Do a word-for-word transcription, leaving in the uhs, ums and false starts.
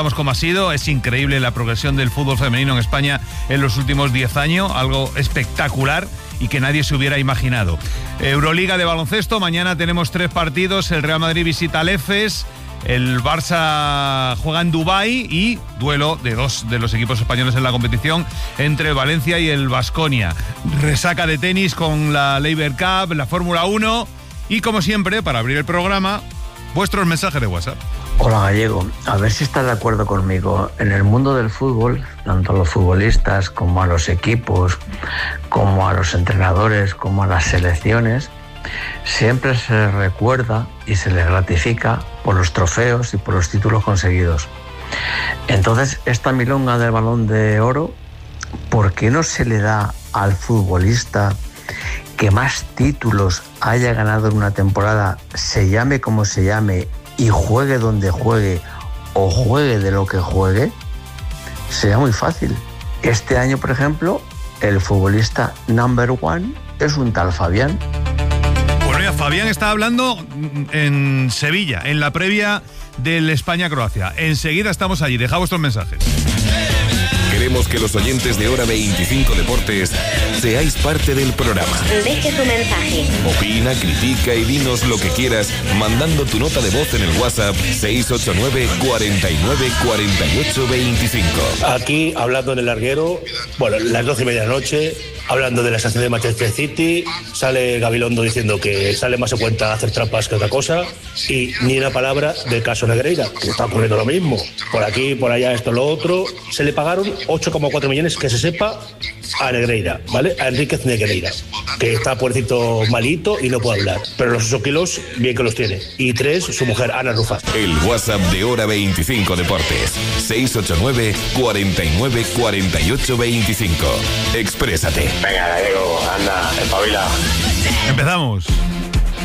Como ha sido, es increíble la progresión del fútbol femenino en España en los últimos diez años, algo espectacular y que nadie se hubiera imaginado. Euroliga de baloncesto, mañana tenemos tres partidos, el Real Madrid visita al Efes, el Barça juega en Dubái y duelo de dos de los equipos españoles en la competición entre Valencia y el Baskonia. Resaca de tenis con la Laver Cup, la Fórmula uno y como siempre, para abrir el programa, vuestros mensajes de WhatsApp. Hola Gallego, a ver si estás de acuerdo conmigo. En el mundo del fútbol, tanto a los futbolistas como a los equipos, como a los entrenadores, como a las selecciones, siempre se les recuerda y se les gratifica por los trofeos y por los títulos conseguidos. Entonces, esta milonga del Balón de Oro, ¿por qué no se le da al futbolista que más títulos haya ganado en una temporada, se llame como se llame, y juegue donde juegue o juegue de lo que juegue? Sería muy fácil. Este año, por ejemplo, el futbolista number one es un tal Fabián. Bueno, ya Fabián está hablando en Sevilla, en la previa del España-Croacia. Enseguida estamos allí. Deja vuestros mensajes. Queremos que los oyentes de Hora veinticinco Deportes seáis parte del programa. Deje tu mensaje. Opina, critica y dinos lo que quieras mandando tu nota de voz en el WhatsApp seis ocho nueve, cuatro nueve, cuatro ocho dos cinco. Aquí, hablando en el larguero, bueno, las doce y media de la noche, hablando de la estación de Manchester City, sale Gabilondo diciendo que sale más a cuenta hacer trampas que otra cosa y ni una palabra del caso Negreira, que está ocurriendo lo mismo. Por aquí, por allá, esto, lo otro. Se le pagaron ocho coma cuatro millones, que se sepa, a Negreira, ¿vale? A Enríquez Negreira, que está pobrecito malito y no puede hablar. Pero los ocho kilos, bien que los tiene. Y tres, su mujer, Ana Rufat. El WhatsApp de Hora veinticinco Deportes, seis ocho nueve, cuatro nueve, cuatro ocho dos cinco. Exprésate. Venga, Gallego, anda, espabila. Empezamos.